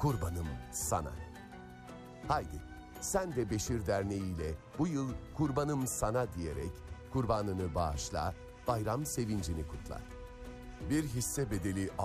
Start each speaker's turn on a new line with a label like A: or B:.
A: kurbanım sana. Haydi sen de Beşir Derneği ile bu yıl kurbanım sana diyerek kurbanını bağışla, bayram sevincini kutla. Bir hisse bedeli